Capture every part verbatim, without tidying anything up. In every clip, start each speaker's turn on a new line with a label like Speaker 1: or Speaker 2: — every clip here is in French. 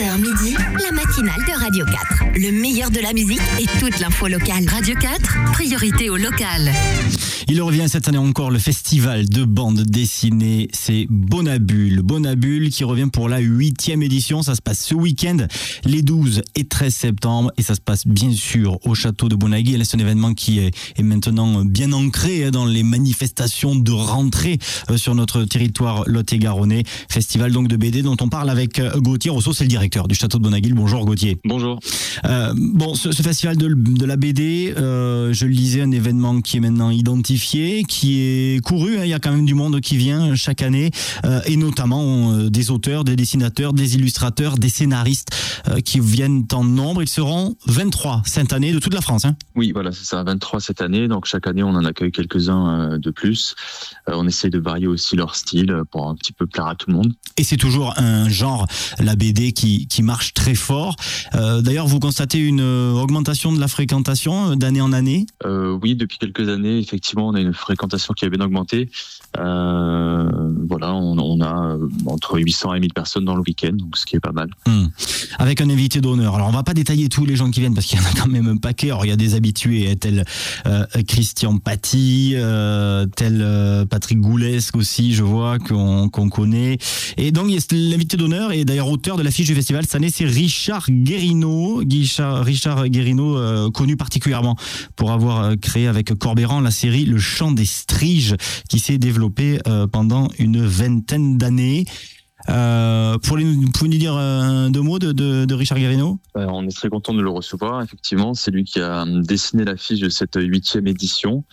Speaker 1: heures midi, la matinale de Radio quatre. Le meilleur de la musique et toute l'info locale. Radio quatre, priorité au local.
Speaker 2: Il revient cette année encore, le festival de bande dessinée, c'est Bonabule. Bonabule qui revient pour la huitième édition. Ça se passe ce week-end, les douze et treize septembre. Et ça se passe bien sûr au château de Bonaguil. C'est un événement qui est, est maintenant bien ancré dans les manifestations de rentrée sur notre territoire lot-et-garonnais. Festival donc de B D dont on parle avec Gauthier Rousseau, c'est le directeur du château de Bonaguil. Bonjour Gauthier.
Speaker 3: Bonjour.
Speaker 2: Euh, bon, ce, ce festival de, de la B D, euh, je le disais, un événement qui est maintenant identifié, qui est couru. Hein, il y a quand même du monde qui vient chaque année, euh, et notamment euh, des auteurs, des dessinateurs, des illustrateurs, des scénaristes euh, qui viennent en nombre. Ils seront vingt-trois cette année de toute la France. Hein.
Speaker 3: Oui, voilà, c'est ça, vingt-trois cette année. Donc chaque année, on en accueille quelques-uns euh, de plus. Euh, on essaie de varier aussi leur style pour un petit peu plaire à tout le monde.
Speaker 2: Et c'est toujours un genre, la B D, qui, qui marche très fort. Euh, d'ailleurs, vous constatez une augmentation de la fréquentation d'année en année ?
Speaker 3: euh, Oui, depuis quelques années, effectivement, on a une fréquentation qui a bien augmenté. Euh, voilà, on, on a entre huit cents et mille personnes dans le week-end, donc ce qui est pas mal.
Speaker 2: Mmh. Avec un invité d'honneur. Alors, on va pas détailler tous les gens qui viennent parce qu'il y en a quand même un paquet. Alors, il y a des habitués, tel euh, Christian Paty, euh, tel euh, Patrick Goulesque aussi, je vois, qu'on, qu'on connaît. Et donc, il y a l'invité d'honneur, et d'ailleurs auteur de l'affiche du festival cette année, c'est Richard Guérino. Richard, Richard Guérino, euh, connu particulièrement pour avoir créé avec Corbéran la série Le Chant des Striges, qui s'est développée euh, pendant une vingtaine d'années. Euh, pour les, vous pouvez nous dire euh, deux mots de, de, de Richard Guérino ?
Speaker 3: euh, On est très content de le recevoir. Effectivement, c'est lui qui a dessiné l'affiche de cette huitième édition.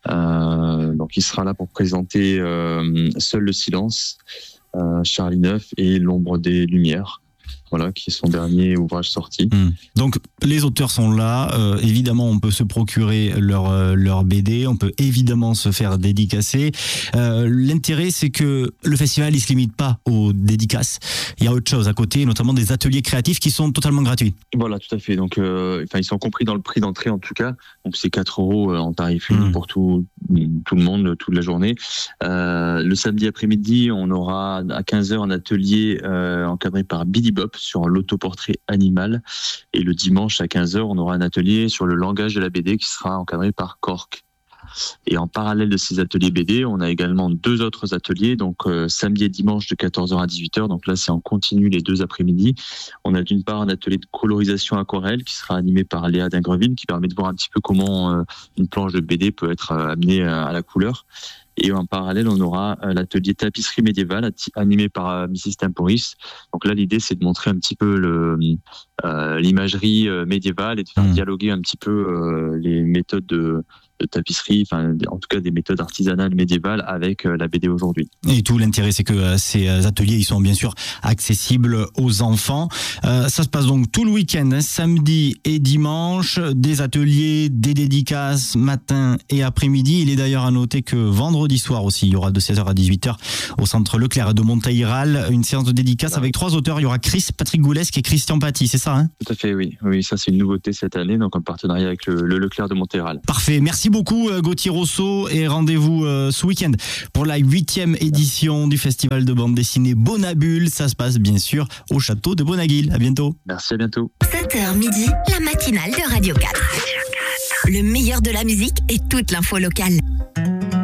Speaker 3: Euh, donc, il sera là pour présenter euh, Seul le silence, euh, Charlie neuf et L'ombre des lumières. Voilà, qui est son dernier ouvrage sorti.
Speaker 2: Mmh. Donc, les auteurs sont là. Euh, évidemment, on peut se procurer leur, euh, leur B D. On peut évidemment se faire dédicacer. Euh, l'intérêt, c'est que le festival, il se limite pas aux dédicaces. Il y a autre chose à côté, notamment des ateliers créatifs qui sont totalement gratuits.
Speaker 3: Voilà, tout à fait. Donc, euh, enfin, ils sont compris dans le prix d'entrée, en tout cas. Donc, c'est quatre euros en tarif unique mmh. pour tout, tout le monde, toute la journée. Euh, le samedi après-midi, on aura à quinze heures un atelier euh, encadré par Billy Bob sur l'autoportrait animal, et le dimanche à quinze heures on aura un atelier sur le langage de la B D qui sera encadré par Cork. Et en parallèle de ces ateliers B D, on a également deux autres ateliers, donc euh, samedi et dimanche de quatorze heures à dix-huit heures, donc là c'est en continu les deux après-midi. On a d'une part un atelier de colorisation aquarelle qui sera animé par Léa Dingreville, qui permet de voir un petit peu comment euh, une planche de B D peut être euh, amenée à la couleur. Et en parallèle, on aura l'atelier tapisserie médiévale animé par Missus Temporis. Donc là, l'idée, c'est de montrer un petit peu le, euh, l'imagerie médiévale et de faire mmh. dialoguer un petit peu euh, les méthodes de, de tapisserie, enfin, en tout cas des méthodes artisanales médiévales avec euh, la B D aujourd'hui.
Speaker 2: Et tout l'intérêt, c'est que euh, ces ateliers, ils sont bien sûr accessibles aux enfants. Euh, ça se passe donc tout le week-end, hein, samedi et dimanche, des ateliers, des dédicaces matin et après-midi. Il est d'ailleurs à noter que vendredi soir aussi, il y aura de seize heures à dix-huit heures au centre Leclerc de Monteil-Ral une séance de dédicace avec trois auteurs. Il y aura Chris, Patrick Goulesque et Christian Paty, c'est ça hein ?
Speaker 3: Tout à fait, oui. Oui, ça c'est une nouveauté cette année, donc en partenariat avec le, le Leclerc de Monteil-Ral.
Speaker 2: Parfait, merci beaucoup Gauthier Rousseau, et rendez-vous euh, ce week-end pour la huitième édition du festival de bande dessinée Bonabule. Ça se passe bien sûr au château de Bonaguil. À bientôt.
Speaker 3: Merci, à bientôt.
Speaker 1: sept heures midi, la matinale de Radio quatre. Le meilleur de la musique et toute l'info locale.